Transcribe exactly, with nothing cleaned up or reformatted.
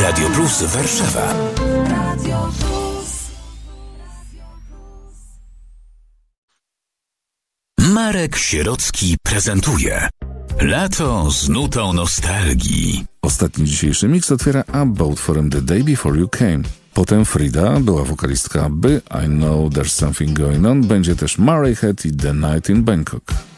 Radio Plus Warszawa. Marek Sierocki prezentuje Lato z nutą nostalgii. Ostatni dzisiejszy miks otwiera About From The Day Before You Came. Potem Frida, była wokalistka By, I Know There's Something Going On, będzie też Murray Head i The Night in Bangkok.